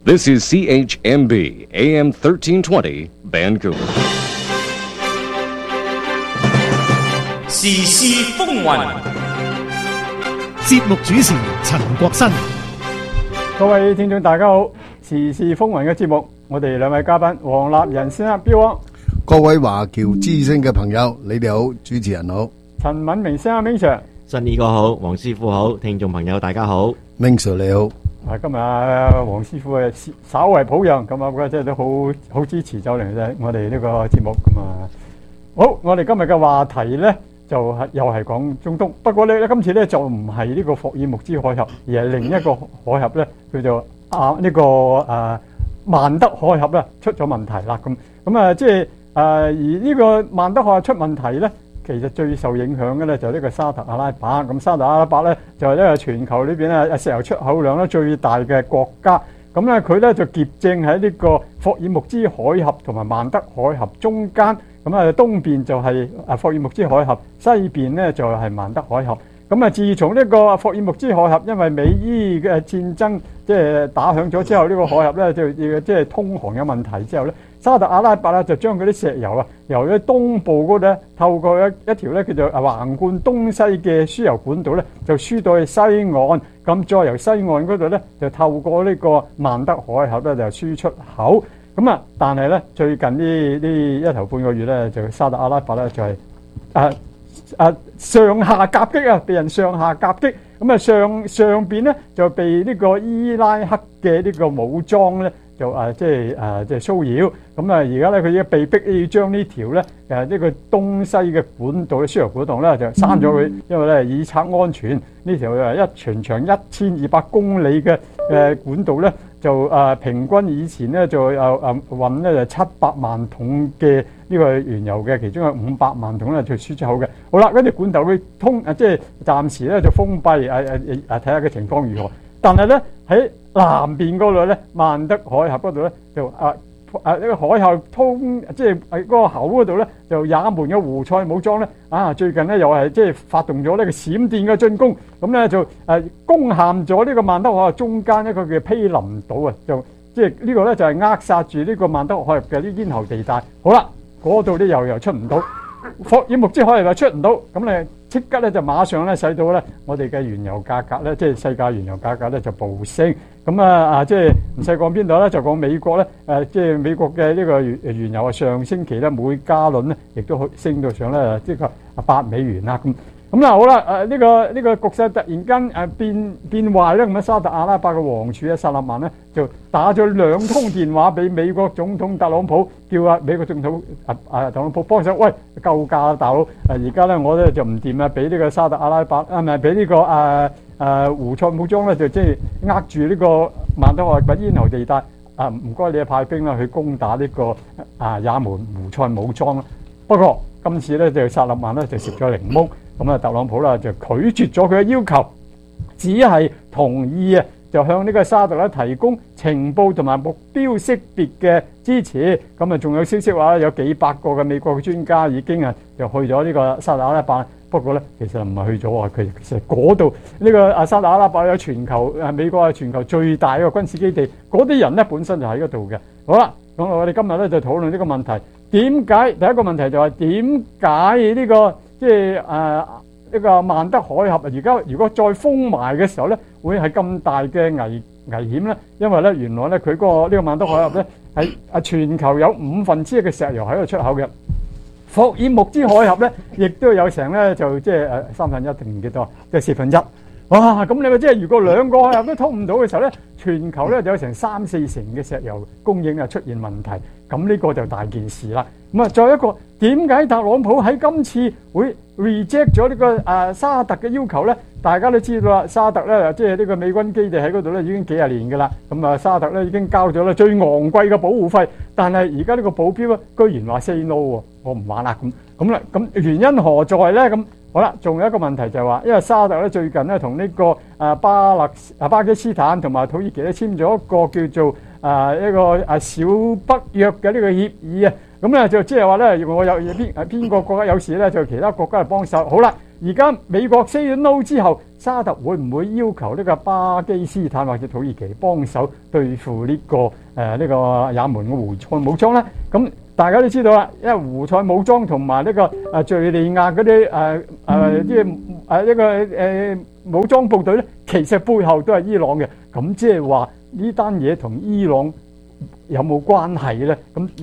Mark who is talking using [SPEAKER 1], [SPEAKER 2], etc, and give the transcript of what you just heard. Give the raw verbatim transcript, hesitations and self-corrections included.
[SPEAKER 1] This is C H M B A M thirteen twenty Vancouver.
[SPEAKER 2] 時事風雲，
[SPEAKER 3] 節目主持陳國新。
[SPEAKER 4] 各位聽眾大家好，時事風雲嘅節目，我哋兩位嘉賓黃立仁先生標王，
[SPEAKER 5] 各位華僑之聲嘅朋友，你哋好，主持人好，
[SPEAKER 4] 陳敏明先生 Ming Sir，
[SPEAKER 6] 新呢個好，黃師傅好，聽眾朋友大家好。
[SPEAKER 5] Ming Sir 你好。
[SPEAKER 4] 啊，今日黃師傅誒稍為抱恙，咁啊，我真係都好好支持就嚟啫，我哋呢個節目咁啊。好，我哋今日嘅話題咧就係又係講中東，不過咧今次咧就唔係呢個霍爾木茲海峽，而係另一個海峽咧，叫做啊呢、這個誒、啊、曼德海峽咧出咗問題啦。咁咁啊，即係誒而呢個曼德海峽出問題咧。其實最受影響嘅咧就係呢個沙特阿拉伯，咁沙特阿拉伯咧就係呢個全球呢邊咧石油出口量咧最大嘅國家，咁咧佢咧就夾正喺呢個霍爾木茲海峽同埋曼德海峽中間，咁啊東邊就係啊霍爾木茲海峽，西邊咧就係曼德海峽。咁啊自從呢個霍爾木茲海峽因為美伊嘅戰爭即係打響咗之後，呢、這個海峽咧就即係通航有問題之後咧。沙特阿拉伯咧就將嗰啲石油啊，由咧東部嗰度咧透過一一條咧叫做橫貫東西嘅輸油管道咧，就輸到去西岸，咁再由西岸嗰度咧就透過呢個曼德海峽咧就輸出口。咁啊，但係咧最近呢呢一頭半個月咧，就沙特阿拉伯咧就係啊啊上下夾擊啊，被人上下夾擊。咁啊上上邊咧就被呢個伊拉克嘅呢個武裝咧。就誒即係誒即係騷擾，咁啊而家咧佢已經被逼要將呢條咧誒呢個東西嘅管道嘅輸油管道咧就刪咗佢，因為咧以策安全。呢條誒一全長一千二百公里嘅誒管道咧就誒平均以前咧就誒誒運咧就七百萬桶嘅呢個原油嘅，其中有五百萬桶咧就輸出口嘅。好啦，嗰條管道佢通誒即係暫時咧就封閉，誒誒誒睇下嘅情況如何。但係咧喺南邊嗰度咧，曼德海峽嗰度咧就啊啊呢個海峽通，即係喺嗰個口嗰度咧，就也門嘅胡塞武裝咧啊，最近咧又係即係發動咗呢個閃電嘅進攻，咁咧就誒攻陷咗呢個曼德海峽中間一個叫毗鄰島啊，就即係呢個咧就係扼殺住呢個曼德海峽嘅啲咽喉地帶。好啦，嗰度啲油又出唔到，霍爾木茲海峽又出唔到，咁咧。即刻咧就馬上咧使到咧我哋嘅原油價格咧，即係世界原油價格咧就暴升。咁啊啊，即係唔使講邊度咧，就講美國咧，誒即係美國嘅呢個原原油啊，上星期咧每加侖咧亦都升到上咧即係八美元啦咁。咁嗱好啦，誒呢個呢個局勢突然間誒變變壞咧，咁啊沙特阿拉伯嘅王儲啊薩勒曼咧就打咗兩通電話俾美國總統特朗普，叫啊美國總統啊啊特朗普幫手，喂救駕大佬，誒而家咧我咧就唔掂啊，俾呢個沙特阿拉伯啊唔係俾呢個誒誒胡塞武裝咧就即係扼住呢個曼德海峽咽喉地帶啊，唔該你派兵啦去攻打呢個啊也門胡塞武裝啦。不過今次咧就薩勒曼咧就食咗檸檬。咁啊，特朗普啦就拒絕咗佢嘅要求，只係同意啊，就向呢個沙特咧提供情報同埋目標識別嘅支持。咁啊，仲有消息話有幾百個嘅美國嘅專家已經啊就去咗呢個沙特阿拉伯。不過咧，其實唔係去咗啊，佢其實嗰度呢個啊沙特阿拉伯有全球啊美國係全球最大一個軍事基地，嗰啲人咧本身就喺嗰度嘅。好啦，咁我哋今日咧就討論呢個問題，點解第一個問題就係點解呢個？即係誒呢個曼德海峽啊！而家如果再封埋嘅時候咧，會係咁大嘅危危險咧？因為咧原來咧佢嗰個呢個曼德海峽咧係啊全球有五分之一嘅石油喺度出口嘅，霍爾木茲海峽咧亦都有成咧就即係誒三分一定唔記得，即係四分一。哇！咁你咪即係如果兩個海峽都通唔到嘅時候咧，全球咧就有成三四成嘅石油供應啊出現問題，咁呢個就大件事啦。咁啊，再一個點解特朗普喺今次會 reject 咗呢個誒沙特嘅要求咧？大家都知道啦，沙特咧即係呢個美軍基地喺嗰度咧已經幾廿年㗎啦。咁啊，沙特咧已經交咗咧最昂貴嘅保護費，但係而家呢個保鏢啊，居然話 say no 喎，我唔玩啦咁。咁啦，咁原因何在咧？咁好啦，仲有一個問題就係話，因為沙特咧最近咧同呢個誒巴勒啊巴基斯坦同埋土耳其咧簽咗一個叫做誒一個誒小北約嘅呢個協議啊。咁咧就即係話咧，我有邊邊個國家有事咧，就其他國家嚟幫手。好啦， 而家美國 say 咗 no 之後，沙特會唔會要求呢個巴基斯坦或者土耳其幫手對付呢、這個誒呢、呃這個也門嘅胡塞武裝咧？咁大家都知道啦，因為胡塞武裝同埋呢個誒敍利亞嗰啲誒誒即係誒一個誒、呃、武裝部隊咧，其實背後都係伊朗嘅。咁即係話呢單嘢同伊朗有冇關係咧？咁